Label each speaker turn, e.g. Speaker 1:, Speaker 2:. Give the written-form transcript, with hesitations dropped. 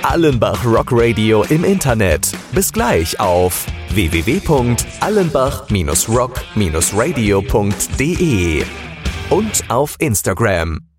Speaker 1: Allenbach Rock Radio im Internet. Bis gleich auf www.allenbach-rock-radio.de und auf Instagram.